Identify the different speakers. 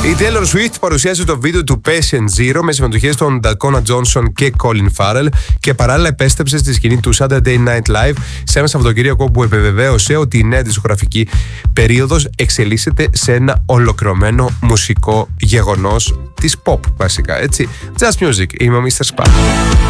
Speaker 1: Η Taylor Swift παρουσίασε το βίντεο του Patient Zero με συμμετοχές των Dakota Johnson και Colin Farrell και παράλληλα επέστρεψε στη σκηνή του Saturday Night Live σε ένα Σαββατοκύριακο που επιβεβαίωσε ότι η νέα δισκογραφική περίοδος εξελίσσεται σε ένα ολοκληρωμένο μουσικό γεγονός της pop βασικά, έτσι. Just Music, είμαι ο Mr. Spa.